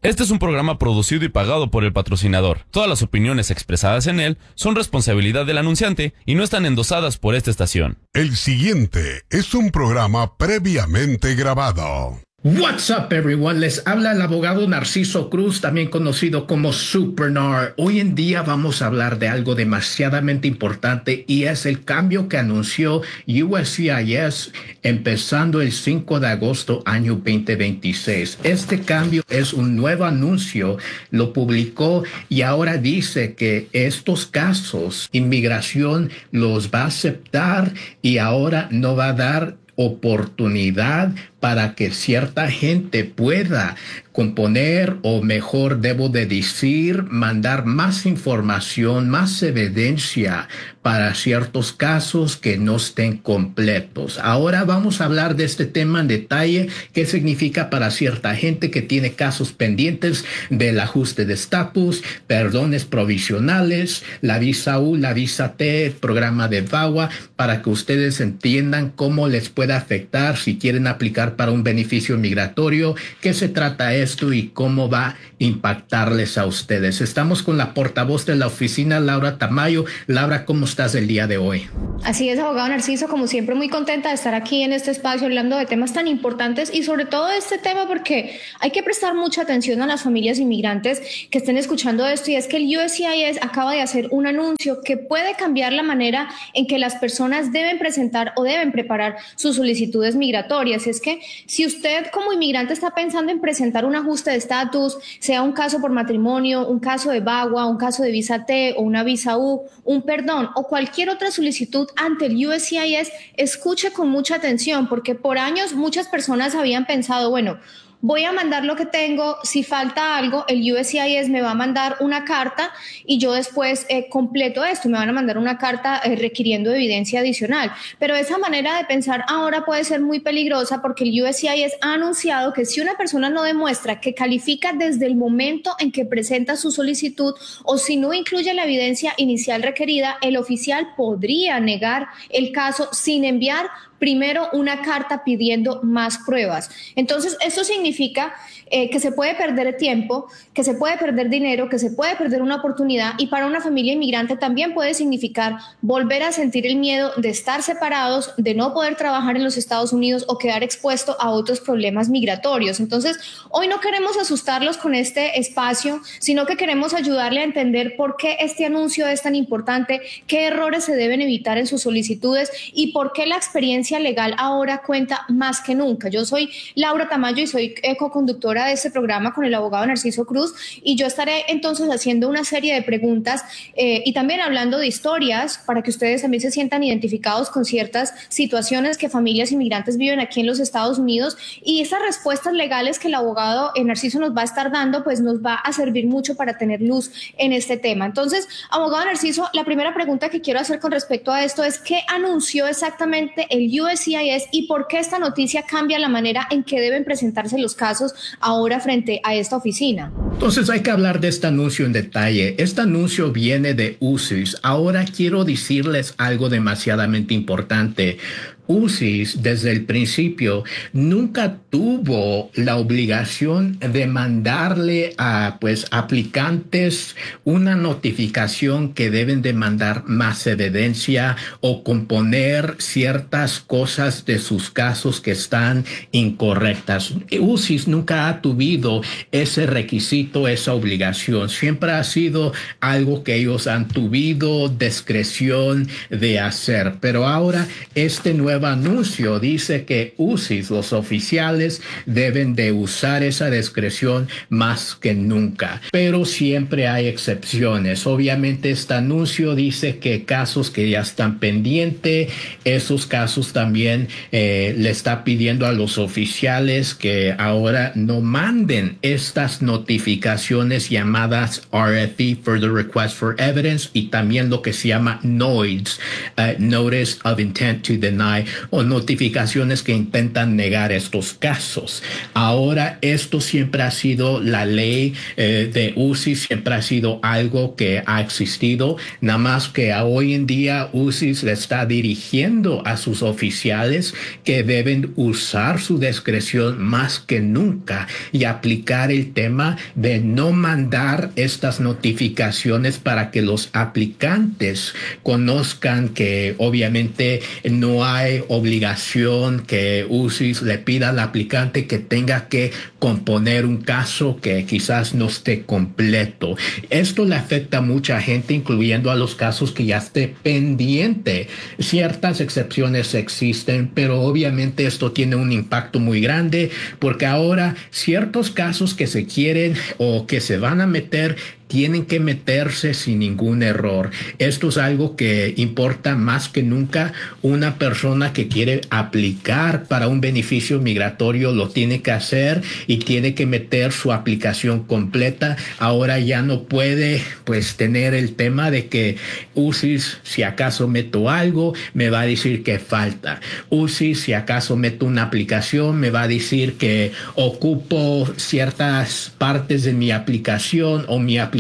Este es un programa producido y pagado por el patrocinador. Todas las opiniones expresadas en él son responsabilidad del anunciante y no están endosadas por esta estación. El siguiente es un programa previamente grabado. What's up, everyone? Les habla el abogado Narciso Cruz, también conocido como SuperNar. Hoy en día vamos a hablar de algo demasiadamente importante y es el cambio que anunció USCIS empezando el 5 de agosto año 2026. Este cambio es un nuevo anuncio, lo publicó y ahora dice que estos casos, inmigración los va a aceptar y ahora no va a dar oportunidad para que cierta gente pueda componer, o mejor debo de decir, mandar más información, más evidencia para ciertos casos que no estén completos. Ahora vamos a hablar de este tema en detalle, qué significa para cierta gente que tiene casos pendientes del ajuste de estatus, perdones provisionales, la visa U, la visa T, el programa de VAWA, para que ustedes entiendan cómo les puede afectar si quieren aplicar para un beneficio migratorio, qué se trata esto y cómo va a impactarles a ustedes. Estamos con la portavoz de la oficina, Laura Tamayo. Laura, ¿cómo estás el día de hoy? Así es, abogado Narciso, como siempre muy contenta de estar aquí en este espacio hablando de temas tan importantes y sobre todo de este tema porque hay que prestar mucha atención a las familias inmigrantes que estén escuchando esto, y es que el USCIS acaba de hacer un anuncio que puede cambiar la manera en que las personas deben presentar o deben preparar sus solicitudes migratorias. Es que si usted como inmigrante está pensando en presentar un ajuste de estatus, sea un caso por matrimonio, un caso de VAWA, un caso de visa T o una visa U, un perdón o cualquier otra solicitud ante el USCIS, escuche con mucha atención, porque por años muchas personas habían pensado, bueno, voy a mandar lo que tengo, si falta algo, el USCIS me va a mandar una carta y yo después completo esto, me van a mandar una carta requiriendo evidencia adicional. Pero esa manera de pensar ahora puede ser muy peligrosa porque el USCIS ha anunciado que si una persona no demuestra que califica desde el momento en que presenta su solicitud o si no incluye la evidencia inicial requerida, el oficial podría negar el caso sin enviar primero una carta pidiendo más pruebas. Entonces, esto significa que se puede perder tiempo, que se puede perder dinero, que se puede perder una oportunidad, y para una familia inmigrante también puede significar volver a sentir el miedo de estar separados, de no poder trabajar en los Estados Unidos o quedar expuesto a otros problemas migratorios. Entonces, hoy no queremos asustarlos con este espacio, sino que queremos ayudarle a entender por qué este anuncio es tan importante, qué errores se deben evitar en sus solicitudes y por qué la experiencia legal ahora cuenta más que nunca. Yo soy Laura Tamayo y soy co-conductora de este programa con el abogado Narciso Cruz, y yo estaré entonces haciendo una serie de preguntas y también hablando de historias para que ustedes también se sientan identificados con ciertas situaciones que familias inmigrantes viven aquí en los Estados Unidos, y esas respuestas legales que el abogado Narciso nos va a estar dando pues nos va a servir mucho para tener luz en este tema. Entonces, abogado Narciso, la primera pregunta que quiero hacer con respecto a esto es ¿qué anunció exactamente el USCIS y por qué esta noticia cambia la manera en que deben presentarse los casos ahora frente a esta oficina? Entonces hay que hablar de este anuncio en detalle. Este anuncio viene de USCIS. Ahora quiero decirles algo demasiadamente importante. USCIS desde el principio nunca tuvo la obligación de mandarle a aplicantes una notificación que deben de mandar más evidencia o componer ciertas cosas de sus casos que están incorrectas. USCIS nunca ha tenido ese requisito, esa obligación. Siempre ha sido algo que ellos han tenido discreción de hacer. Pero ahora este nuevo anuncio dice que USCIS, los oficiales, deben de usar esa discreción más que nunca. Pero siempre hay excepciones. Obviamente este anuncio dice que casos que ya están pendientes, esos casos también le está pidiendo a los oficiales que ahora no manden estas notificaciones llamadas RFE, Further Request for Evidence, y también lo que se llama NOIDS, Notice of Intent to Deny, o notificaciones que intentan negar estos casos. Ahora, esto siempre ha sido la ley de UCI, siempre ha sido algo que ha existido, nada más que hoy en día UCI le está dirigiendo a sus oficiales que deben usar su discreción más que nunca y aplicar el tema de no mandar estas notificaciones para que los aplicantes conozcan que obviamente no hay obligación que UCI le pida al aplicante que tenga que componer un caso que quizás no esté completo. Esto le afecta a mucha gente, incluyendo a los casos que ya esté pendiente. Ciertas excepciones existen, pero obviamente esto tiene un impacto muy grande porque ahora ciertos casos que se quieren o que se van a meter tienen que meterse sin ningún error. Esto es algo que importa más que nunca. Una persona que quiere aplicar para un beneficio migratorio lo tiene que hacer y tiene que meter su aplicación completa. Ahora ya no puede tener el tema de que UCI, si acaso meto algo, me va a decir que falta. UCI, si acaso meto una aplicación, me va a decir que ocupo ciertas partes de mi aplicación o mi aplicación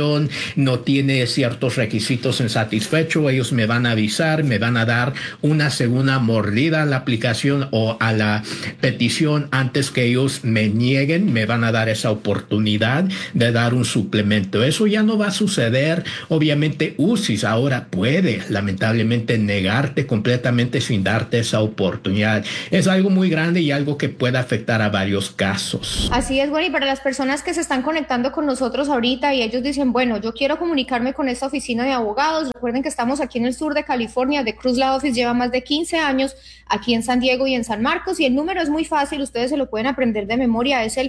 no tiene ciertos requisitos insatisfechos. Ellos me van a avisar, me van a dar una segunda mordida a la aplicación o a la petición antes que ellos me nieguen. Me van a dar esa oportunidad de dar un suplemento. Eso ya no va a suceder. Obviamente UCI ahora puede lamentablemente negarte completamente sin darte esa oportunidad. Es algo muy grande y algo que puede afectar a varios casos. Así es, bueno, y para las personas que se están conectando con nosotros ahorita y ellos dicen, bueno, yo quiero comunicarme con esta oficina de abogados. Recuerden que estamos aquí en el sur de California. The Cruz Law Office lleva más de 15 años aquí en San Diego y en San Marcos. Y el número es muy fácil, ustedes se lo pueden aprender de memoria. Es el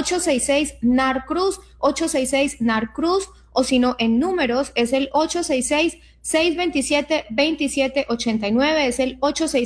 866-NAR-CRUZ, 866-NAR-CRUZ, o si no, en números es el 866-627-2789, es el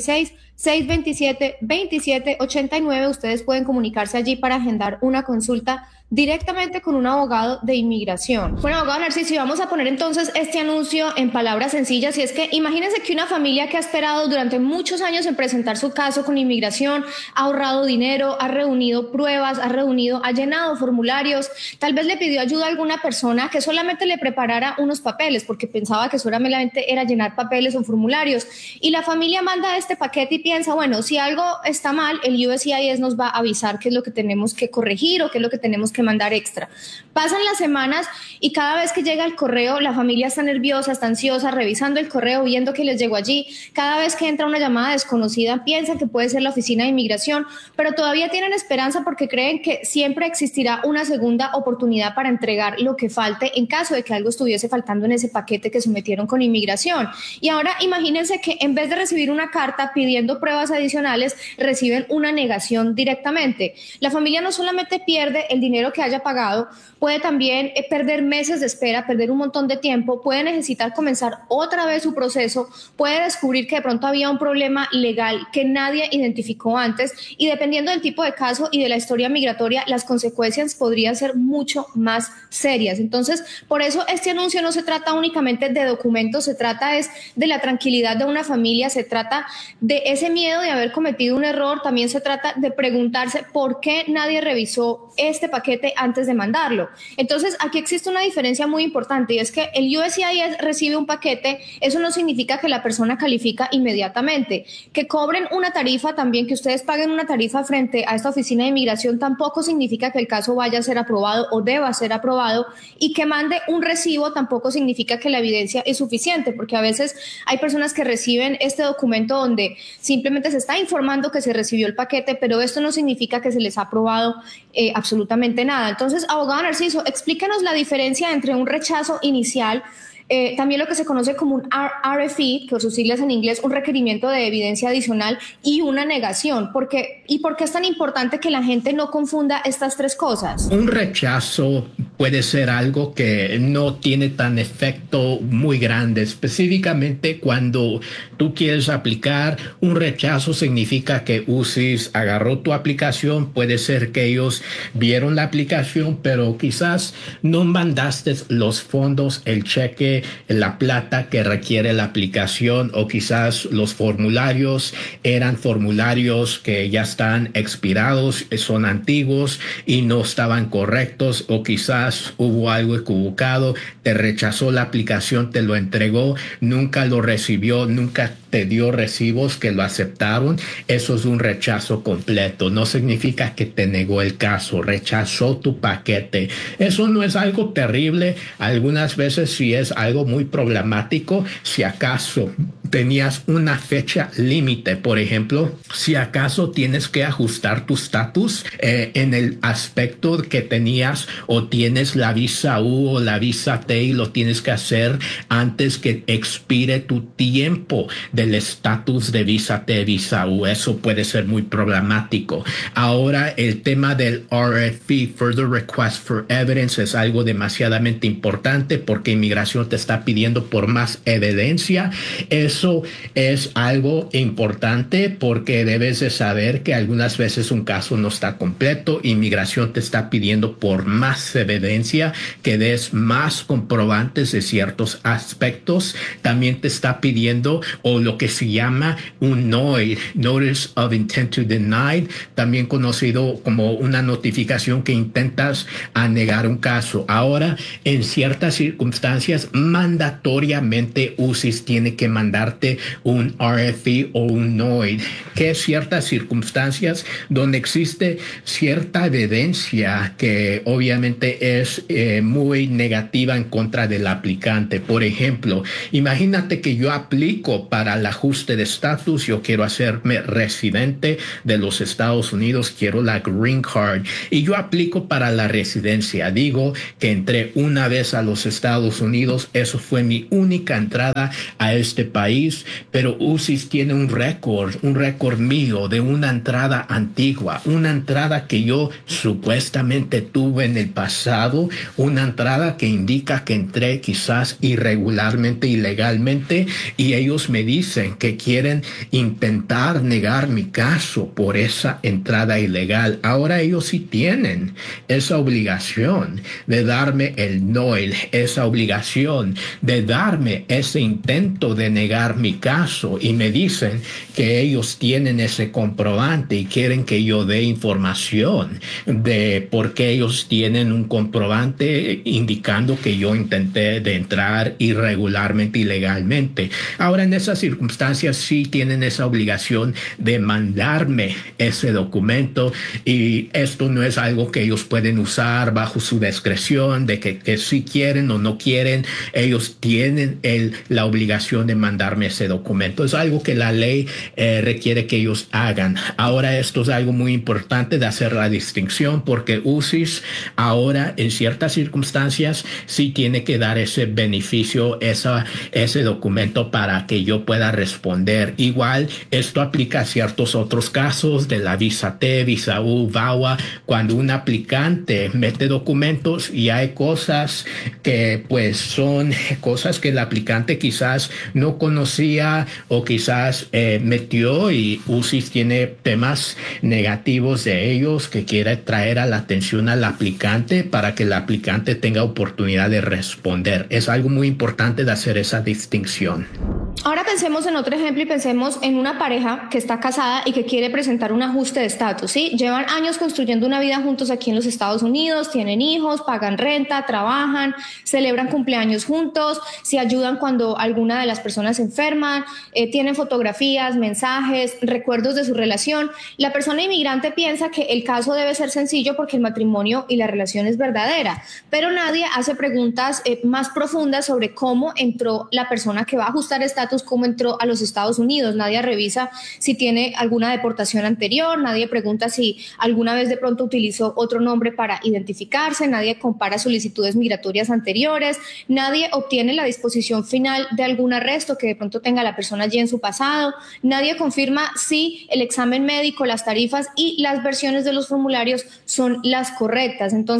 866-627-2789. Ustedes pueden comunicarse allí para agendar una consulta directamente con un abogado de inmigración. Bueno, abogado Narciso, vamos a poner entonces este anuncio en palabras sencillas, y es que imagínense que una familia que ha esperado durante muchos años en presentar su caso con inmigración, ha ahorrado dinero, ha reunido pruebas, ha llenado formularios, tal vez le pidió ayuda a alguna persona que solamente le preparara unos papeles porque pensaba que solamente era llenar papeles o formularios, y la familia manda este paquete y piensa, bueno, si algo está mal, el USCIS nos va a avisar qué es lo que tenemos que corregir o qué es lo que tenemos que mandar extra. Pasan las semanas y cada vez que llega el correo, la familia está nerviosa, está ansiosa, revisando el correo, viendo que les llegó allí. Cada vez que entra una llamada desconocida, piensan que puede ser la oficina de inmigración, pero todavía tienen esperanza porque creen que siempre existirá una segunda oportunidad para entregar lo que falte en caso de que algo estuviese faltando en ese paquete que sometieron con inmigración. Y ahora imagínense que en vez de recibir una carta pidiendo pruebas adicionales, reciben una negación directamente. La familia no solamente pierde el dinero que haya pagado, puede también perder meses de espera, perder un montón de tiempo, puede necesitar comenzar otra vez su proceso, puede descubrir que de pronto había un problema legal que nadie identificó antes, y dependiendo del tipo de caso y de la historia migratoria, las consecuencias podrían ser mucho más serias. Entonces, por eso este anuncio no se trata únicamente de documentos, se trata es de la tranquilidad de una familia, se trata de ese miedo de haber cometido un error, también se trata de preguntarse por qué nadie revisó este paquete antes de mandarlo. Entonces, aquí existe una diferencia muy importante, y es que el USCIS recibe un paquete, eso no significa que la persona califica inmediatamente. Que cobren una tarifa también, que ustedes paguen una tarifa frente a esta oficina de inmigración, tampoco significa que el caso vaya a ser aprobado o deba ser aprobado, y que mande un recibo tampoco significa que la evidencia es suficiente, porque a veces hay personas que reciben este documento donde simplemente se está informando que se recibió el paquete, pero esto no significa que se les ha aprobado absolutamente nada. Entonces, abogado Narciso, explíquenos la diferencia entre un rechazo inicial, también lo que se conoce como un RFE, que por sus siglas en inglés, un requerimiento de evidencia adicional, y una negación. ¿Por qué es tan importante que la gente no confunda estas tres cosas? Un rechazo puede ser algo que no tiene tan efecto muy grande. Específicamente cuando tú quieres aplicar un rechazo, significa que UCIS agarró tu aplicación. Puede ser que ellos vieron la aplicación, pero quizás no mandaste los fondos, el cheque, la plata que requiere la aplicación, o quizás los formularios eran formularios que ya están expirados, son antiguos y no estaban correctos, o quizás hubo algo equivocado, te rechazó la aplicación, te lo entregó, nunca lo recibió, nunca te dio recibos que lo aceptaron. Eso es un rechazo completo. No significa que te negó el caso, rechazó tu paquete. Eso no es algo terrible. Algunas veces sí es algo muy problemático. Si acaso tenías una fecha límite, por ejemplo, si acaso tienes que ajustar tu estatus en el aspecto que tenías o tienes la visa U o la visa T, y lo tienes que hacer antes que expire tu tiempo del estatus de visa T, visa U. Eso puede ser muy problemático. Ahora, el tema del RFE, Further Request for Evidence, es algo demasiadamente importante porque inmigración te está pidiendo por más evidencia. Eso es algo importante porque debes de saber que algunas veces un caso no está completo. Inmigración te está pidiendo por más evidencia, que des más comprobantes de ciertos aspectos. También te está pidiendo, o lo que se llama un NOID, Notice of Intent to Deny, también conocido como una notificación que intentas negar un caso. Ahora, en ciertas circunstancias, mandatoriamente UCIS tiene que mandarte un RFE o un NOID, que es ciertas circunstancias donde existe cierta evidencia que obviamente es muy negativa en contra del aplicante. Por ejemplo, imagínate que yo aplico para el ajuste de estatus, yo quiero hacerme residente de los Estados Unidos, quiero la Green Card, y yo aplico para la residencia. Digo que entré una vez a los Estados Unidos, eso fue mi única entrada a este país, pero UCIS tiene un récord mío de una entrada antigua, una entrada que yo supuestamente tuve en el pasado, una entrada que indica que entré quizás irregularmente, ilegalmente, y ellos me dicen que quieren intentar negar mi caso por esa entrada ilegal. Ahora ellos sí tienen esa obligación de darme el NOIL, esa obligación de darme ese intento de negar mi caso, y me dicen que ellos tienen ese comprobante y quieren que yo dé información de por qué ellos tienen un comprobante indicando que yo intenté de entrar irregularmente, ilegalmente. Ahora, en esas circunstancias sí tienen esa obligación de mandarme ese documento, y esto no es algo que ellos pueden usar bajo su discreción de que si quieren o no quieren. Ellos tienen la obligación de mandarme ese documento. Es algo que la ley requiere que ellos hagan. Ahora, esto es algo muy importante de hacer la distinción, porque UCIS ahora en ciertas circunstancias sí tiene que dar ese beneficio, ese documento para que yo pueda responder. Igual esto aplica a ciertos otros casos de la visa T, visa U, VAWA. Cuando un aplicante mete documentos y hay cosas que pues son cosas que el aplicante quizás no conocía o quizás metió, y UCIS tiene temas negativos de ellos que quiere traer a la atención al aplicante para que el aplicante tenga oportunidad de responder. Es algo muy importante de hacer esa distinción. Ahora pensemos en otro ejemplo y pensemos en una pareja que está casada y que quiere presentar un ajuste de estatus, ¿sí? Llevan años construyendo una vida juntos aquí en los Estados Unidos, tienen hijos, pagan renta, trabajan, celebran cumpleaños juntos, se ayudan cuando alguna de las personas se enferman, tienen fotografías, mensajes, recuerdos de su relación. La persona inmigrante piensa que el caso debe ser sencillo porque el matrimonio y la relación es verdadera, pero nadie hace preguntas más profundas sobre cómo entró la persona que va a ajustar estatus, cómo entró a los Estados Unidos. Nadie revisa si tiene alguna deportación anterior, nadie pregunta si alguna vez de pronto utilizó otro nombre para identificarse, nadie compara solicitudes migratorias anteriores, nadie obtiene la disposición final de algún arresto que de pronto tenga la persona allí en su pasado, nadie confirma si el examen médico, las tarifas y las versiones de los formularios son las correctas. Entonces,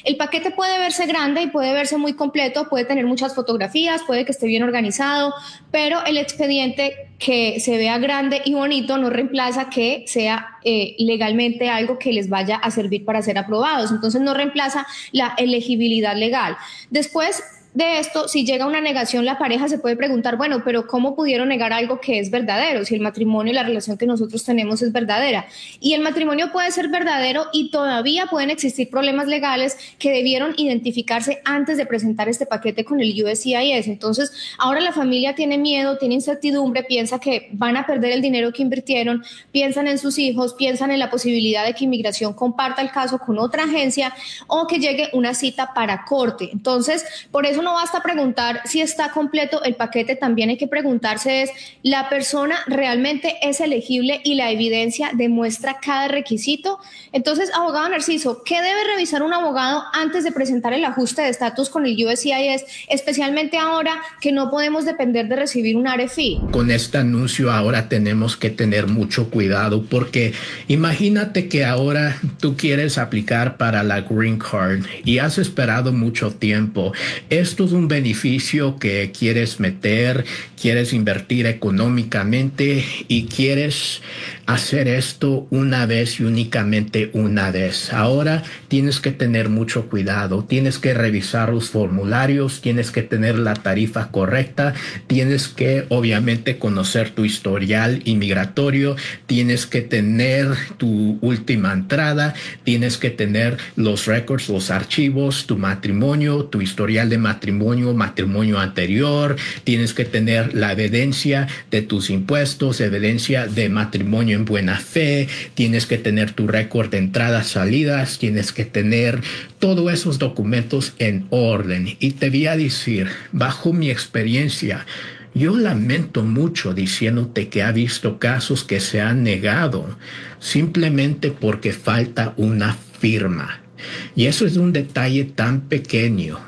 El paquete puede verse grande y puede verse muy completo, puede tener muchas fotografías, puede que esté bien organizado, pero el expediente que se vea grande y bonito no reemplaza que sea legalmente algo que les vaya a servir para ser aprobados. Entonces no reemplaza la elegibilidad legal. Después de esto, si llega una negación, la pareja se puede preguntar, bueno, pero ¿cómo pudieron negar algo que es verdadero? Si el matrimonio y la relación que nosotros tenemos es verdadera. Y el matrimonio puede ser verdadero y todavía pueden existir problemas legales que debieron identificarse antes de presentar este paquete con el USCIS. Entonces, ahora la familia tiene miedo, tiene incertidumbre, piensa que van a perder el dinero que invirtieron, piensan en sus hijos, piensan en la posibilidad de que inmigración comparta el caso con otra agencia o que llegue una cita para corte. Entonces, por eso no basta preguntar si está completo el paquete, también hay que preguntarse es, ¿la persona realmente es elegible y la evidencia demuestra cada requisito? Entonces, abogado Narciso, ¿qué debe revisar un abogado antes de presentar el ajuste de estatus con el USCIS, especialmente ahora que no podemos depender de recibir un RFI? Con este anuncio ahora tenemos que tener mucho cuidado porque imagínate que ahora tú quieres aplicar para la Green Card y has esperado mucho tiempo. Esto es un beneficio que quieres meter, quieres invertir económicamente y quieres hacer esto una vez y únicamente una vez. Ahora tienes que tener mucho cuidado, tienes que revisar los formularios, tienes que tener la tarifa correcta, tienes que obviamente conocer tu historial inmigratorio, tienes que tener tu última entrada, tienes que tener los récords, los archivos, tu matrimonio, tu historial de matrimonio anterior, tienes que tener la evidencia de tus impuestos, evidencia de matrimonio en buena fe, tienes que tener tu récord de entradas, salidas, tienes que tener todos esos documentos en orden. Y te voy a decir, bajo mi experiencia, yo lamento mucho diciéndote que ha visto casos que se han negado simplemente porque falta una firma. Y eso es un detalle tan pequeño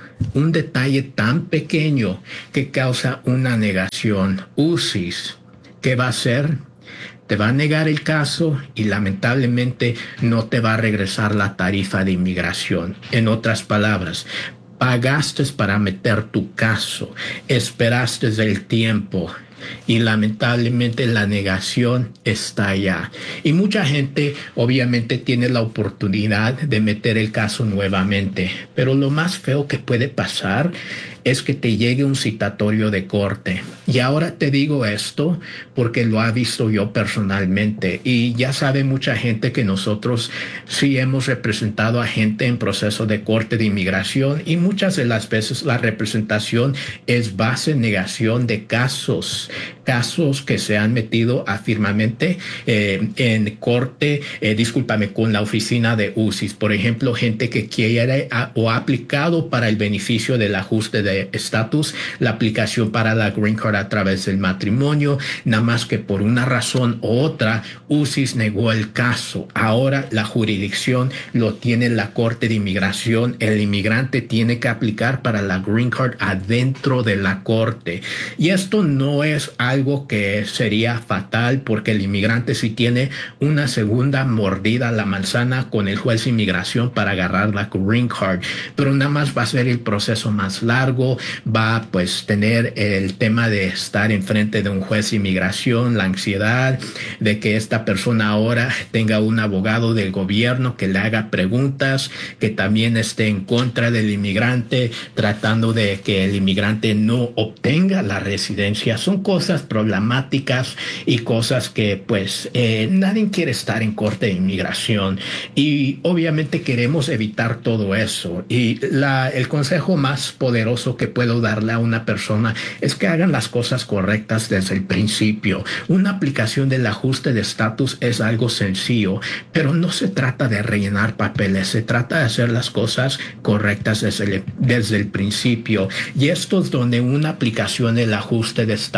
que causa una negación. UCIS, ¿qué va a hacer? Te va a negar el caso y lamentablemente no te va a regresar la tarifa de inmigración. En otras palabras, pagaste para meter tu caso, esperaste el tiempo y lamentablemente la negación está allá. Y mucha gente obviamente tiene la oportunidad de meter el caso nuevamente, pero lo más feo que puede pasar es que te llegue un citatorio de corte. Y ahora te digo esto porque lo ha visto yo personalmente y ya sabe mucha gente que nosotros sí hemos representado a gente en proceso de corte de inmigración y muchas de las veces la representación es base en negación de casos que se han metido afirmadamente en corte, con la oficina de UCIS. Por ejemplo, gente que quiere o ha aplicado para el beneficio del ajuste de estatus, la aplicación para la Green Card a través del matrimonio, nada más que por una razón u otra, UCIS negó el caso. Ahora la jurisdicción lo tiene la Corte de Inmigración. El inmigrante tiene que aplicar para la Green Card adentro de la corte. Y esto no es algo que sería fatal porque el inmigrante sí tiene una segunda mordida a la manzana con el juez de inmigración para agarrar la Green Card, pero nada más va a ser el proceso más largo, va a tener el tema de estar enfrente de un juez de inmigración, la ansiedad de que esta persona ahora tenga un abogado del gobierno que le haga preguntas, que también esté en contra del inmigrante, tratando de que el inmigrante no obtenga la residencia. Son cosas problemáticas y cosas que nadie quiere estar en corte de inmigración y obviamente queremos evitar todo eso. Y el consejo más poderoso que puedo darle a una persona es que hagan las cosas correctas desde el principio. Una aplicación del ajuste de estatus es algo sencillo, pero no se trata de rellenar papeles, se trata de hacer las cosas correctas desde el principio. Y esto es donde una aplicación del ajuste de estatus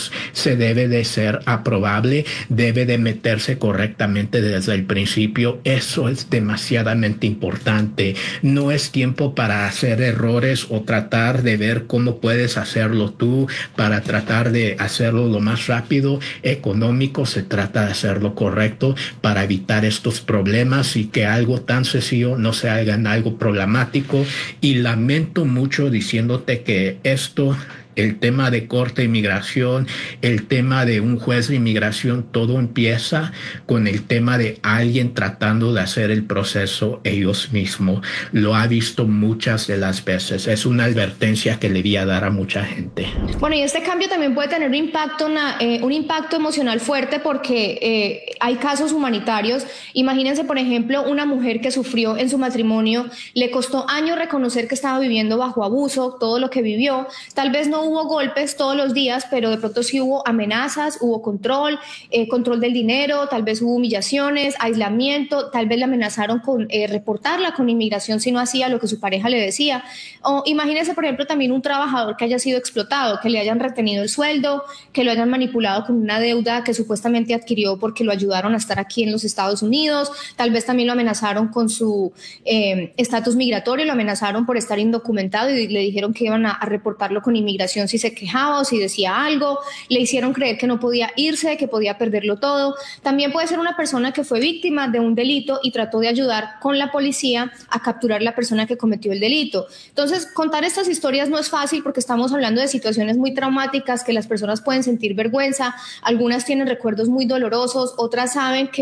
procesos se debe de ser aprobable, debe de meterse correctamente desde el principio. Eso es demasiadamente importante. No es tiempo para hacer errores o tratar de ver cómo puedes hacerlo tú para tratar de hacerlo lo más rápido, económico. Se trata de hacerlo correcto para evitar estos problemas y que algo tan sencillo no se haga en algo problemático. Y lamento mucho diciéndote que esto, el tema de corte de inmigración, el tema de un juez de inmigración, todo empieza con el tema de alguien tratando de hacer el proceso ellos mismos. Lo ha visto muchas de las veces. Es una advertencia que le voy a dar a mucha gente. Bueno, y este cambio también puede tener un impacto emocional fuerte porque hay casos humanitarios. Imagínense, por ejemplo, una mujer que sufrió en su matrimonio, le costó años reconocer que estaba viviendo bajo abuso, todo lo que vivió. Tal vez no hubo golpes todos los días, pero de pronto sí hubo amenazas, hubo control del dinero, tal vez hubo humillaciones, aislamiento, tal vez le amenazaron con reportarla con inmigración si no hacía lo que su pareja le decía. O imagínense, por ejemplo, también un trabajador que haya sido explotado, que le hayan retenido el sueldo, que lo hayan manipulado con una deuda que supuestamente adquirió porque lo ayudaron a estar aquí en los Estados Unidos. Tal vez también lo amenazaron con su estatus migratorio, lo amenazaron por estar indocumentado y le dijeron que iban a reportarlo con inmigración si se quejaba o si decía algo. Le hicieron creer que no podía irse, que podía perderlo todo. También puede ser una persona que fue víctima de un delito y trató de ayudar con la policía a capturar a la persona que cometió el delito. Entonces, contar estas historias no es fácil porque estamos hablando de situaciones muy traumáticas que las personas pueden sentir vergüenza. Algunas tienen recuerdos muy dolorosos, otras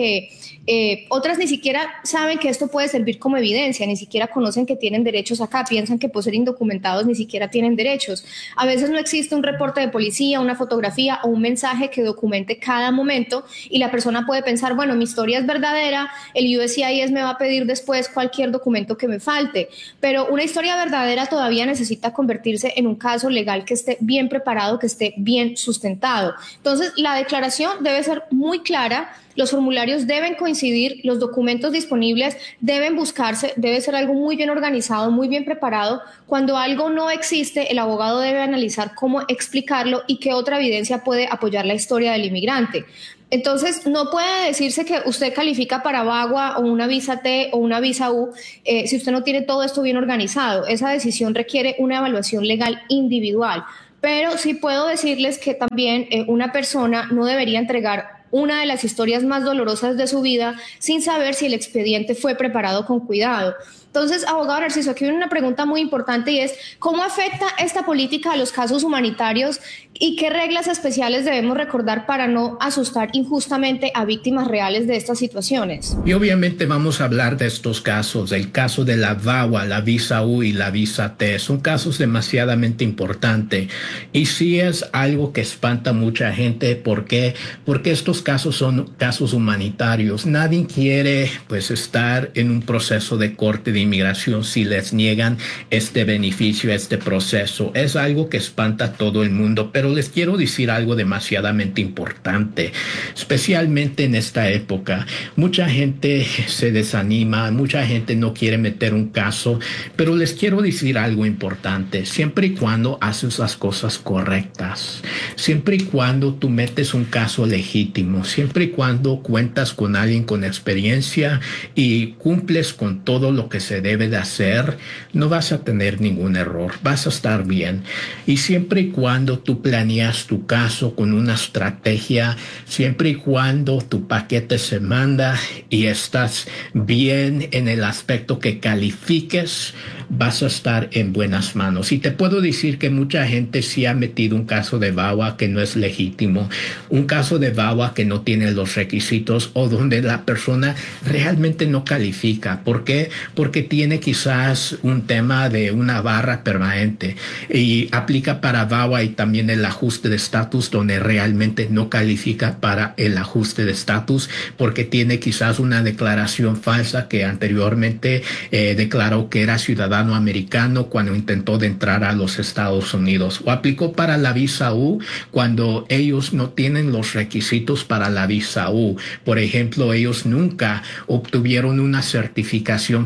ni siquiera saben que esto puede servir como evidencia, ni siquiera conocen que tienen derechos acá, piensan que por ser indocumentados ni siquiera tienen derechos. A veces no existe un reporte de policía, una fotografía o un mensaje que documente cada momento y la persona puede pensar, bueno, mi historia es verdadera, el USCIS me va a pedir después cualquier documento que me falte, pero una historia verdadera todavía necesita convertirse en un caso legal que esté bien preparado, que esté bien sustentado. Entonces, la declaración debe ser muy clara. Los formularios deben coincidir, los documentos disponibles deben buscarse, debe ser algo muy bien organizado, muy bien preparado. Cuando algo no existe, el abogado debe analizar cómo explicarlo y qué otra evidencia puede apoyar la historia del inmigrante. Entonces, no puede decirse que usted califica para VAWA o una visa T o una visa U si usted no tiene todo esto bien organizado. Esa decisión requiere una evaluación legal individual. Pero sí puedo decirles que también una persona no debería entregar una de las historias más dolorosas de su vida sin saber si el expediente fue preparado con cuidado. Entonces, abogado Narciso, aquí viene una pregunta muy importante y es ¿cómo afecta esta política a los casos humanitarios y qué reglas especiales debemos recordar para no asustar injustamente a víctimas reales de estas situaciones? Y obviamente vamos a hablar de estos casos, el caso de la VAWA, la visa U y la visa T. Son casos demasiadamente importantes y sí es algo que espanta a mucha gente. ¿Por qué? Porque estos casos son casos humanitarios. Nadie quiere estar en un proceso de corte de inmigración si les niegan este beneficio, este proceso. Es algo que espanta a todo el mundo, pero les quiero decir algo demasiadamente importante, especialmente en esta época. Mucha gente se desanima, mucha gente no quiere meter un caso, pero les quiero decir algo importante. Siempre y cuando haces las cosas correctas, siempre y cuando tú metes un caso legítimo, siempre y cuando cuentas con alguien con experiencia y cumples con todo lo que se debe de hacer, no vas a tener ningún error, vas a estar bien. Y siempre y cuando tú planeas tu caso con una estrategia, siempre y cuando tu paquete se manda y estás bien en el aspecto que califiques, vas a estar en buenas manos. Y te puedo decir que mucha gente sí ha metido un caso de VAWA que no es legítimo, un caso de VAWA que no tiene los requisitos o donde la persona realmente no califica. ¿Por qué? Porque tiene quizás un tema de una barra permanente y aplica para VAWA y también el ajuste de estatus donde realmente no califica para el ajuste de estatus porque tiene quizás una declaración falsa que anteriormente declaró que era ciudadano americano cuando intentó de entrar a los Estados Unidos, o aplicó para la visa U cuando ellos no tienen los requisitos para la visa U. Por ejemplo, ellos nunca obtuvieron una certificación firmada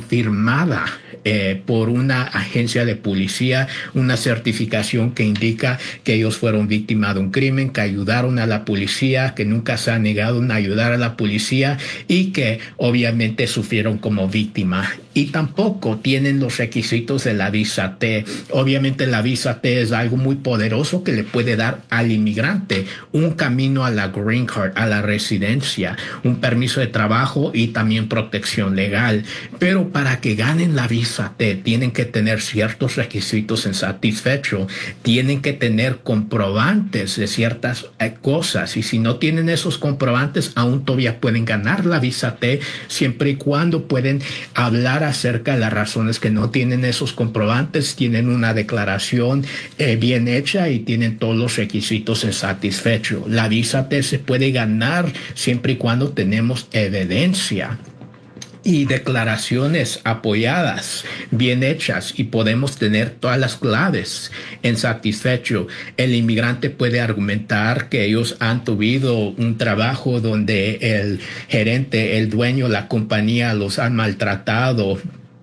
confirmada por una agencia de policía, una certificación que indica que ellos fueron víctimas de un crimen, que ayudaron a la policía, que nunca se han negado a ayudar a la policía y que obviamente sufrieron como víctima. Y tampoco tienen los requisitos de la visa T. Obviamente la visa T es algo muy poderoso que le puede dar al inmigrante un camino a la green card, a la residencia, un permiso de trabajo y también protección legal. Pero para que ganen la visa T tienen que tener ciertos requisitos insatisfechos, tienen que tener comprobantes de ciertas cosas, y si no tienen esos comprobantes aún todavía pueden ganar la visa T, siempre y cuando pueden hablar acerca de las razones que no tienen esos comprobantes, tienen una declaración bien hecha y tienen todos los requisitos insatisfechos. La visa T se puede ganar siempre y cuando tenemos evidencia y declaraciones apoyadas, bien hechas, y podemos tener todas las claves en satisfecho. El inmigrante puede argumentar que ellos han tenido un trabajo donde el gerente, el dueño, la compañía los han maltratado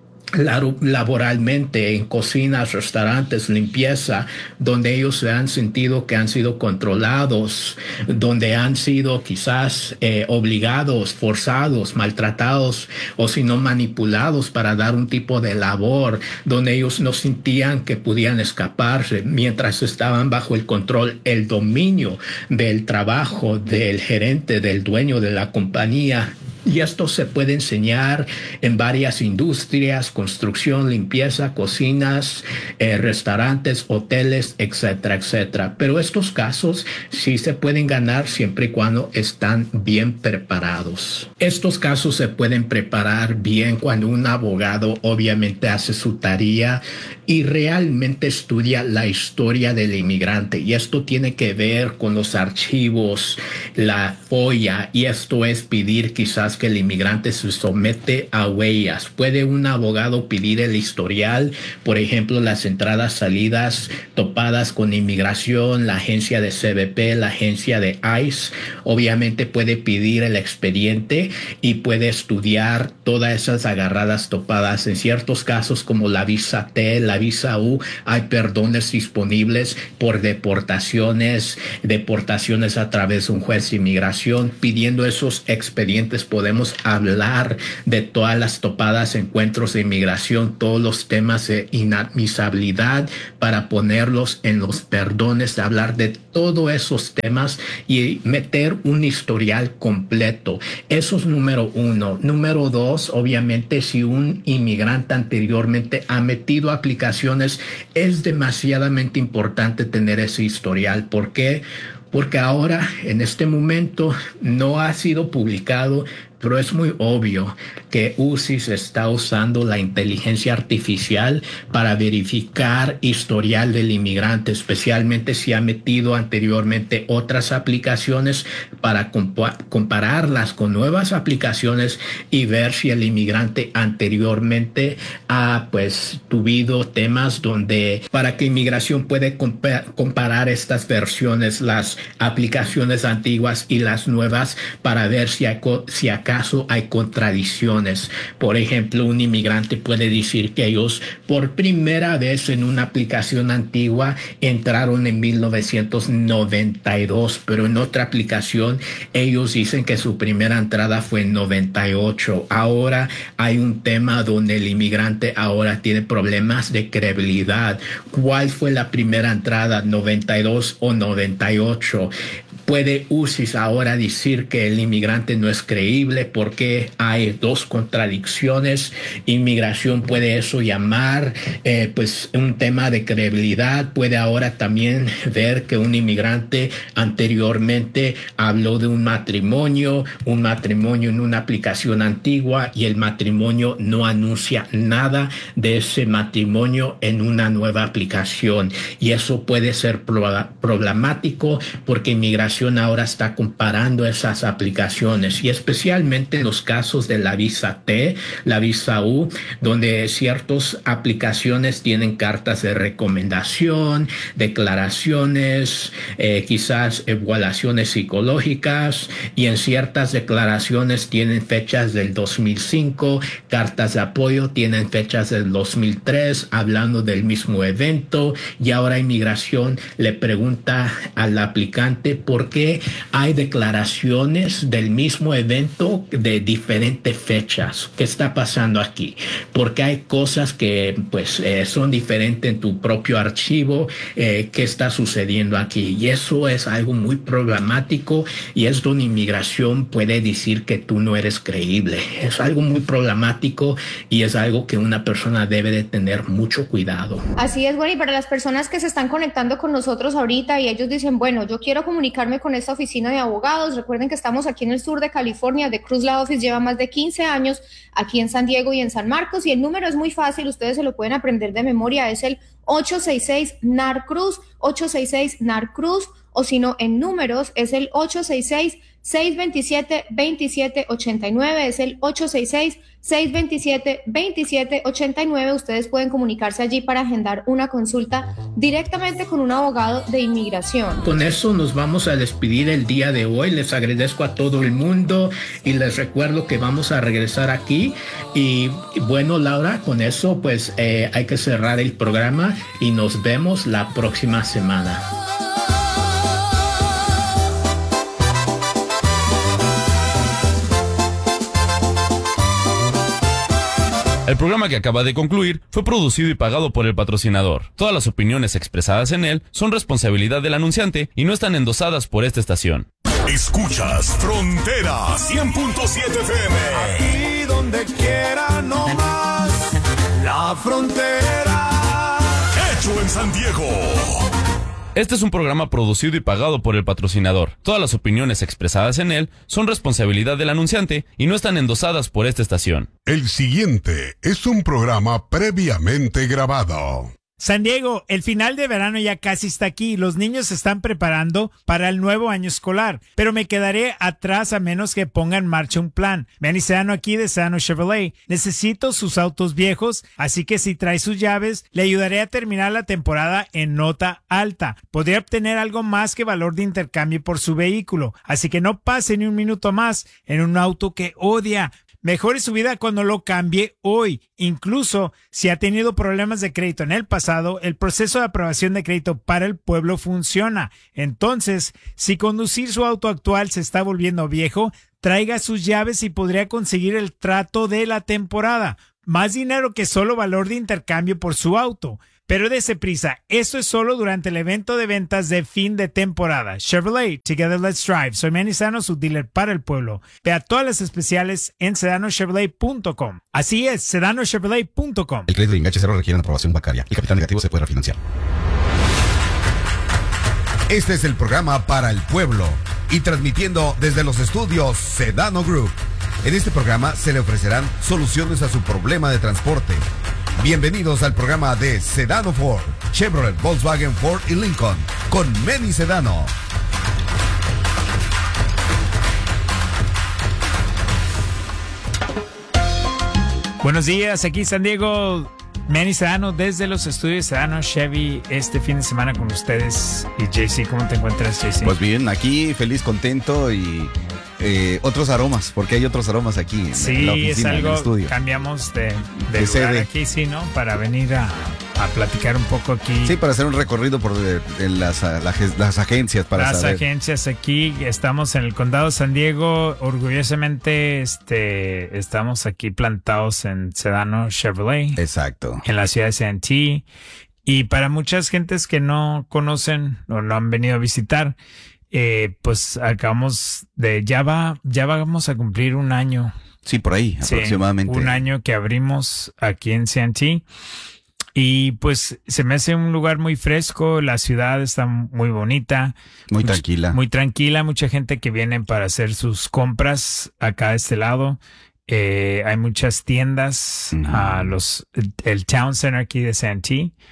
laboralmente en cocinas, restaurantes, limpieza, donde ellos se han sentido que han sido controlados, donde han sido quizás obligados, forzados, maltratados o si no manipulados para dar un tipo de labor, donde ellos no sentían que podían escaparse mientras estaban bajo el control, el dominio del trabajo del gerente, del dueño de la compañía. Y esto se puede enseñar en varias industrias: construcción, limpieza, cocinas, restaurantes, hoteles, etcétera, etcétera. Pero estos casos sí se pueden ganar siempre y cuando están bien preparados. Estos casos se pueden preparar bien cuando un abogado obviamente hace su tarea y realmente estudia la historia del inmigrante. Y esto tiene que ver con los archivos, la FOIA, y esto es pedir quizás que el inmigrante se somete a huellas. Puede un abogado pedir el historial, por ejemplo, las entradas, salidas topadas con inmigración, la agencia de CBP, la agencia de ICE. Obviamente puede pedir el expediente y puede estudiar todas esas agarradas topadas. En ciertos casos como la visa T, la visa U, hay perdones disponibles por deportaciones a través de un juez de inmigración. Pidiendo esos expedientes podemos hablar de todas las topadas, encuentros de inmigración, todos los temas de inadmisibilidad para ponerlos en los perdones, hablar de todos esos temas y meter un historial completo. Eso es número uno. Número dos, obviamente, si un inmigrante anteriormente ha metido aplicaciones, es demasiadamente importante tener ese historial. ¿Por qué? Porque ahora, en este momento, no ha sido publicado, pero es muy obvio que UCIS está usando la inteligencia artificial para verificar historial del inmigrante, especialmente si ha metido anteriormente otras aplicaciones, para compararlas con nuevas aplicaciones y ver si el inmigrante anteriormente ha tuvido temas donde, para que inmigración puede comparar estas versiones, las aplicaciones antiguas y las nuevas, para ver si acaso hay contradicciones. Por ejemplo, un inmigrante puede decir que ellos por primera vez en una aplicación antigua entraron en 1992, pero en otra aplicación ellos dicen que su primera entrada fue en 98. Ahora hay un tema donde el inmigrante ahora tiene problemas de credibilidad. ¿Cuál fue la primera entrada, 92 o 98? ¿Puede UCIS ahora decir que el inmigrante no es creíble porque hay dos contradicciones? Inmigración puede eso llamar un tema de credibilidad. Puede ahora también ver que un inmigrante anteriormente habló de un matrimonio en una aplicación antigua, y el matrimonio no anuncia nada de ese matrimonio en una nueva aplicación. Y eso puede ser problemático porque inmigración inmigración ahora está comparando esas aplicaciones, y especialmente en los casos de la visa T, la visa U, donde ciertas aplicaciones tienen cartas de recomendación, declaraciones, quizás evaluaciones psicológicas, y en ciertas declaraciones tienen fechas del 2005, cartas de apoyo tienen fechas del 2003, hablando del mismo evento, y ahora inmigración le pregunta al aplicante por qué hay declaraciones del mismo evento de diferentes fechas. ¿Qué está pasando aquí? Porque hay cosas que son diferentes en tu propio archivo. ¿Qué está sucediendo aquí? Y eso es algo muy problemático, y es donde inmigración puede decir que tú no eres creíble. Es algo muy problemático y es algo que una persona debe de tener mucho cuidado. Así es, bueno, y para las personas que se están conectando con nosotros ahorita y ellos dicen, bueno, yo quiero comunicarme con esta oficina de abogados, recuerden que estamos aquí en el sur de California, The Cruz Law Office lleva más de 15 años aquí en San Diego y en San Marcos, y el número es muy fácil, ustedes se lo pueden aprender de memoria, es el 866-NAR-CRUZ, 866-NAR-CRUZ, o si no, en números es el 866-627-2789, es el 866-627-2789. Ustedes pueden comunicarse allí para agendar una consulta directamente con un abogado de inmigración. Con eso nos vamos a despedir el día de hoy. Les agradezco a todo el mundo y les recuerdo que vamos a regresar aquí. Y bueno, Laura, con eso hay que cerrar el programa y nos vemos la próxima semana. El programa que acaba de concluir fue producido y pagado por el patrocinador. Todas las opiniones expresadas en él son responsabilidad del anunciante y no están endosadas por esta estación. Escuchas Frontera 100.7 FM. Aquí donde quiera, no más. La frontera. Hecho en San Diego. Este es un programa producido y pagado por el patrocinador. Todas las opiniones expresadas en él son responsabilidad del anunciante y no están endosadas por esta estación. El siguiente es un programa previamente grabado. San Diego, el final de verano ya casi está aquí. Los niños se están preparando para el nuevo año escolar, pero me quedaré atrás a menos que ponga en marcha un plan. Manny Sedano aquí de Sedano Chevrolet. Necesito sus autos viejos, así que si trae sus llaves, le ayudaré a terminar la temporada en nota alta. Podría obtener algo más que valor de intercambio por su vehículo, así que no pase ni un minuto más en un auto que odia. Mejore su vida cuando lo cambie hoy. Incluso si ha tenido problemas de crédito en el pasado, el proceso de aprobación de crédito para el pueblo funciona. Entonces, si conducir su auto actual se está volviendo viejo, traiga sus llaves y podría conseguir el trato de la temporada. Más dinero que solo valor de intercambio por su auto. Pero dése prisa, esto es solo durante el evento de ventas de fin de temporada. Chevrolet, Together Let's Drive. Soy Manny Sedano, su dealer para el pueblo. Vea todas las especiales en sedanochevrolet.com. Así es, sedanochevrolet.com. El crédito de enganche cero requiere una aprobación bancaria. El capital negativo se puede refinanciar. Este es el programa para el pueblo y transmitiendo desde los estudios Sedano Group. En este programa se le ofrecerán soluciones a su problema de transporte. Bienvenidos al programa de Sedano Ford, Chevrolet, Volkswagen, Ford y Lincoln, con Manny Sedano. Buenos días, aquí San Diego, Manny Sedano desde los estudios Sedano Chevy este fin de semana con ustedes. Y JC, ¿cómo te encuentras, JC? Pues bien, aquí feliz, contento y otros aromas, porque hay otros aromas aquí en la oficina, es algo, en el estudio. Cambiamos de De lugar sede. aquí, sí, ¿no? Para venir a platicar un poco aquí. Sí, para hacer un recorrido por las agencias, para las saber. agencias aquí, estamos en el condado de San Diego, orgullosamente estamos aquí plantados en Sedano Chevrolet. Exacto. En la ciudad de Santee. Y para muchas gentes que no conocen o no han venido a visitar, pues acabamos de, ya vamos a cumplir un año. Sí, por ahí, Sí, aproximadamente. un año que abrimos aquí en Santee. Y pues se me hace un lugar muy fresco, la ciudad está muy bonita. Muy tranquila. Muy tranquila, mucha gente que viene para hacer sus compras acá de este lado. Hay muchas tiendas, el Town Center aquí de Santee,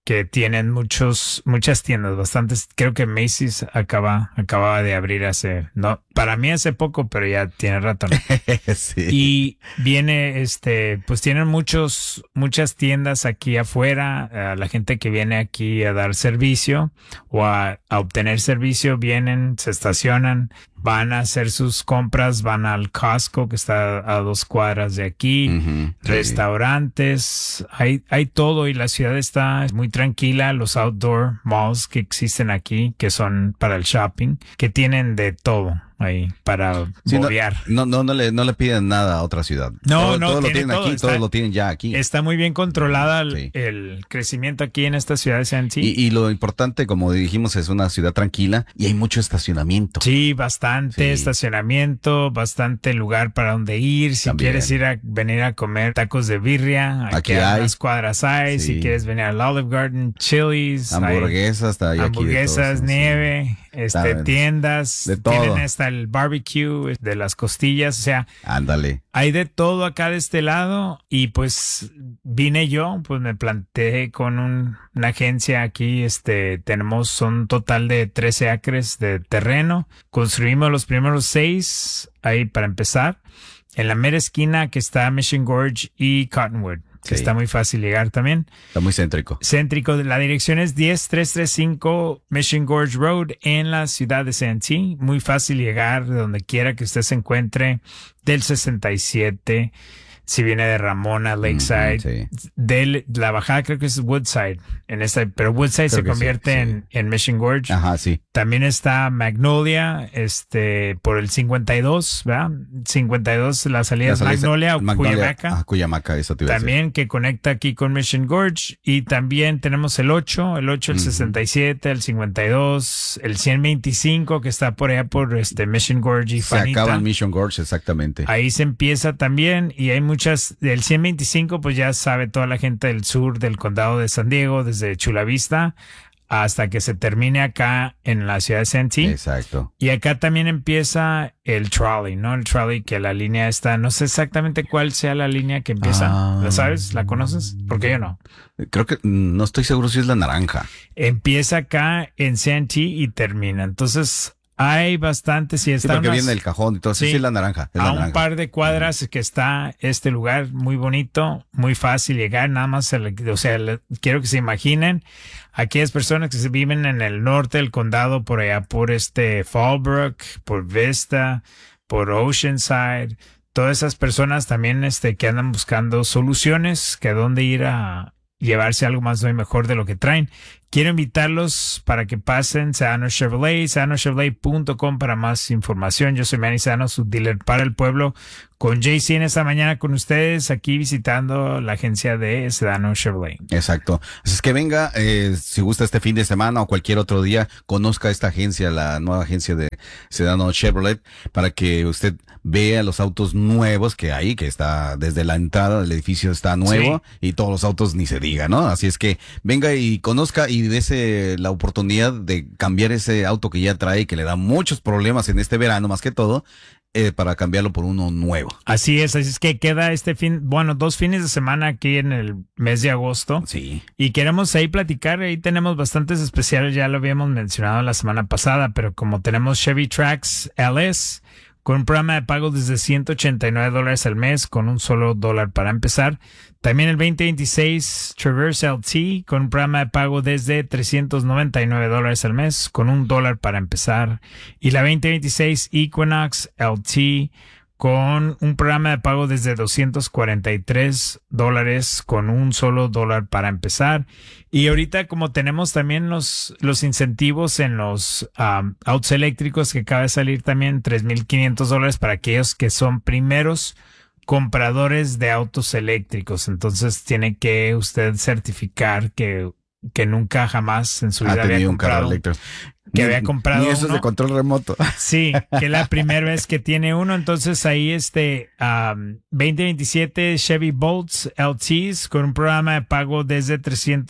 que tienen muchas tiendas, bastantes. Creo que Macy's acababa de abrir para mí hace poco, pero ya tiene rato, ¿no? Sí. Y viene, pues tienen muchas tiendas aquí afuera. La gente que viene aquí a dar servicio o a obtener servicio vienen, se estacionan, van a hacer sus compras, van al Costco que está a 2 cuadras de aquí, Ujú, sí. restaurantes, hay todo y la ciudad está muy tranquila. Los outdoor malls que existen aquí, que son para el shopping, que tienen de todo ahí para Sí, bobear. no le piden nada a otra ciudad. No, todo lo tiene tienen todo, aquí, todo lo tienen ya aquí. Está muy bien controlada Sí. el crecimiento aquí en esta ciudad de Santee. Y lo importante, como dijimos, es una ciudad tranquila y hay mucho estacionamiento. Sí, bastante Sí. estacionamiento, bastante lugar para donde ir. Si También. quieres venir a comer tacos de birria, Aquí a hay. unas cuadras hay. Sí. Si quieres venir al Olive Garden, Chili's, hay Hamburguesas, está ahí aquí de hamburguesas, todos, nieve, Saben. tiendas, De todo. tienen hasta el barbecue de las costillas, o sea, Sí. Ándale. hay de todo acá de este lado y pues vine yo, pues me planteé con una agencia aquí, tenemos un total de 13 acres de terreno, construimos los primeros 6 ahí para empezar, en la mera esquina que está Mission Gorge y Cottonwood, que Sí. está muy fácil llegar también. Está muy céntrico. Céntrico, la dirección es 10335 Mission Gorge Road en la ciudad de Santee. Muy fácil llegar de donde quiera que usted se encuentre, del 67, si viene de Ramona, Lakeside, Sí. de la bajada creo que es Woodside, pero Woodside Creo se que convierte sí, en Mission Gorge. Ajá, sí. También está Magnolia, por el 52, ¿verdad? 52, la salida es Magnolia o Cuyamaca. Cuyamaca, eso te iba a decir. También que conecta aquí con Mission Gorge. Y también tenemos el 8, el 67, el 52, el 125 que está por allá por Mission Gorge y Se Fanita. acaba en Mission Gorge, exactamente. Ahí se empieza también y hay del 125 pues ya sabe toda la gente del sur del condado de San Diego, desde Chula Vista hasta que se termine acá en la ciudad de Santee. Exacto. Y acá también empieza el trolley, ¿no? El trolley que la línea está, no sé exactamente cuál sea la línea que empieza. ¿La sabes? ¿La conoces? Porque yo no. Creo que no estoy seguro si es la naranja. Empieza acá en Santee y termina. Entonces hay bastantes y Sí, está porque viene el cajón y todo. Sí, Sí. sí, es la naranja. Es a la un naranja. par de cuadras que está este lugar muy bonito, muy fácil llegar, nada más, quiero que se imaginen aquellas personas que se viven en el norte del condado, por allá por Fallbrook, por Vista, por Oceanside, todas esas personas también que andan buscando soluciones, que a dónde ir a llevarse algo más y mejor de lo que traen. Quiero invitarlos para que pasen Sedano Chevrolet, sedanochevrolet.com para más información. Yo soy Manny Sedano, su dealer para el pueblo, con JC en esta mañana con ustedes, aquí visitando la agencia de Sedano Chevrolet. Exacto. Así es que venga, si gusta este fin de semana o cualquier otro día, conozca esta agencia, la nueva agencia de Sedano Chevrolet, para que usted vea los autos nuevos que hay, que está desde la entrada del edificio está nuevo, y todos los autos ni se diga, ¿no? Así es que venga y conozca y dese la oportunidad de cambiar ese auto que ya trae, que le da muchos problemas en este verano, más que todo, para cambiarlo por uno nuevo. Así es que queda 2 fines de semana aquí en el mes de agosto. Sí. Y queremos ahí platicar, ahí tenemos bastantes especiales, ya lo habíamos mencionado la semana pasada, pero como tenemos Chevy Trax LS, con un programa de pago desde $189 al mes, con un solo $1 para empezar. También el 2026 Traverse LT, con un programa de pago desde $399 al mes, con un $1 para empezar. Y la 2026 Equinox LT, con un programa de pago desde $243, con un solo $1 para empezar. Y ahorita, como tenemos también los incentivos en los autos eléctricos, que acaba de salir también $3,500 para aquellos que son primeros compradores de autos eléctricos. Entonces tiene que usted certificar que nunca jamás en su vida había tenido un carro comprado, eléctrico. que había comprado Ni eso es uno. de control remoto. Sí, que es la primera vez que tiene uno. Entonces ahí 2027 Chevy Bolts LTs con un programa de pago desde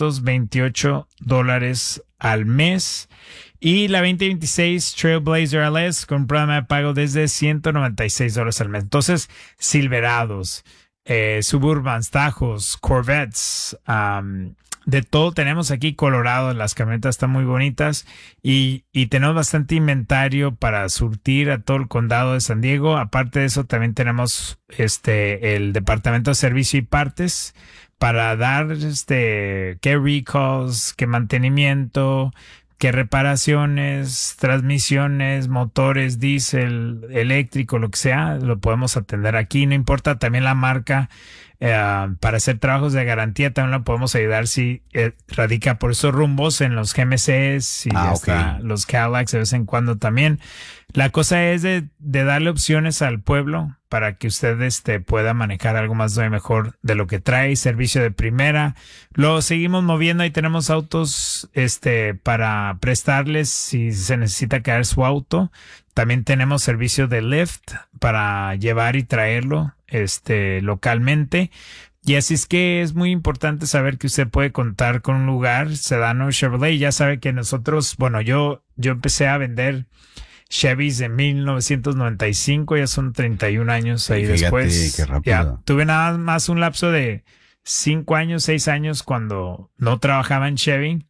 $328 al mes. Y la 2026 Trailblazer LS con un programa de pago desde $196 al mes. Entonces, Silverados, Suburbans, Tajos, Corvettes, de todo tenemos aquí. Colorado, las camionetas están muy bonitas y tenemos bastante inventario para surtir a todo el condado de San Diego. Aparte de eso, también tenemos el departamento de servicio y partes para dar qué recalls, qué mantenimiento, qué reparaciones, transmisiones, motores, diésel, eléctrico, lo que sea, lo podemos atender aquí. No importa también la marca. Para hacer trabajos de garantía también lo podemos ayudar si radica por esos rumbos en los GMCs y hasta los Cadillacs de vez en cuando también. La cosa es de darle opciones al pueblo para que usted pueda manejar algo más mejor de lo que trae, servicio de primera. Lo seguimos moviendo y tenemos autos para prestarles si se necesita caer su auto. También tenemos servicio de Lyft para llevar y traerlo localmente. Y así es que es muy importante saber que usted puede contar con un lugar. Sedano Chevrolet, ya sabe que nosotros, bueno, yo empecé a vender Chevys en 1995, ya son 31 años ahí. Fíjate, después. Qué rápido. Ya, tuve nada más un lapso de 5 años, 6 años cuando no trabajaba en Chevy,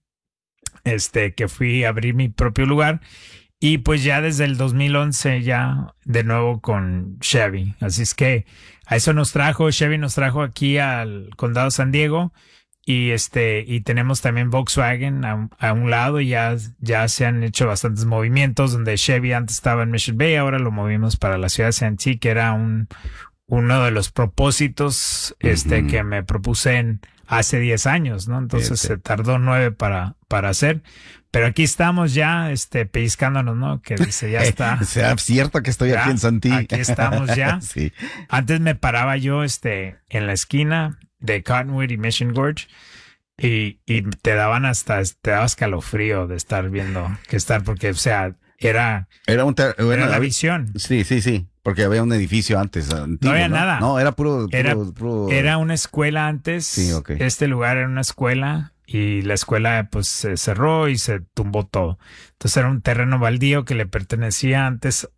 que fui a abrir mi propio lugar. Y pues ya desde el 2011 ya de nuevo con Chevy. Así es que a eso Chevy nos trajo aquí al condado de San Diego. Y y tenemos también Volkswagen a un lado. Y ya se han hecho bastantes movimientos donde Chevy antes estaba en Mission Bay. Ahora lo movimos para la ciudad de Santee, que era uno de los propósitos que me propuse hace 10 años, ¿no? Entonces se tardó 9 para hacer. Pero aquí estamos ya, pellizcándonos, ¿no? Que dice, ya está. Sea cierto que estoy aquí en Santee. Aquí estamos ya. Sí. Antes me paraba yo, en la esquina de Cottonwood y Mission Gorge y te daba escalofrío de estar viendo porque, o sea, era la visión. Sí. Porque había un edificio antes. Antiguo, no había nada. No, era puro. Era una escuela antes. Sí, okay. Este lugar era una escuela y la escuela pues se cerró y se tumbó todo. Entonces era un terreno baldío que le pertenecía antes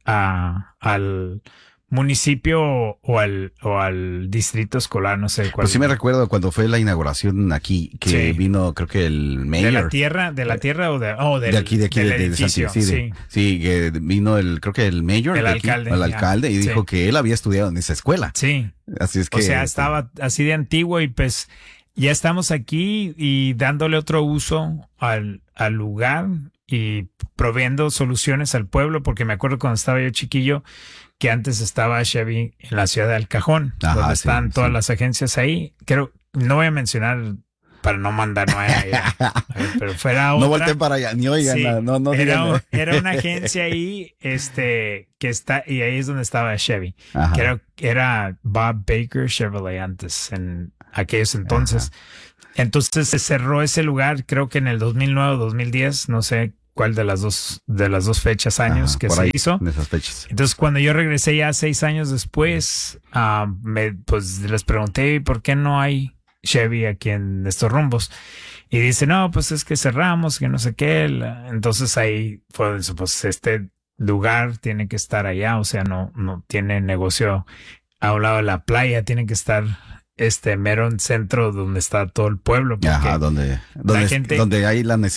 al municipio o al distrito escolar, no sé cuál. Pues sí me recuerdo cuando fue la inauguración aquí, que vino, creo que el mayor. ¿De la tierra o del de aquí, del edificio? Sí, que vino creo que el mayor. El alcalde. Y dijo que él había estudiado en esa escuela. Sí. Así es que. O sea, estaba así de antiguo y pues ya estamos aquí y dándole otro uso al lugar y proveyendo soluciones al pueblo, porque me acuerdo cuando estaba yo chiquillo que antes estaba Chevy en la ciudad de Al Cajón, donde están todas las agencias ahí. No voy a mencionar para no mandar pero fuera otra. No volteen para allá, ni oigan, sí, no digan. Era una agencia ahí, que está, y ahí es donde estaba Chevy. Ajá. Que era Bob Baker Chevrolet antes, en aquellos entonces. Ajá. Entonces se cerró ese lugar, creo que en el 2009 o 2010, no sé cuál de las dos fechas, años. Ajá, que se hizo. De esas fechas. Entonces cuando yo regresé ya 6 años después, pues les pregunté ¿por qué no hay Chevy aquí en estos rumbos? Y dice, no, pues es que cerramos, que no sé qué. Entonces ahí fue eso, pues este lugar tiene que estar allá, o sea, no tiene negocio a un lado de la playa, tiene que estar mero en centro donde está todo el pueblo. Ajá, donde hay la necesidad.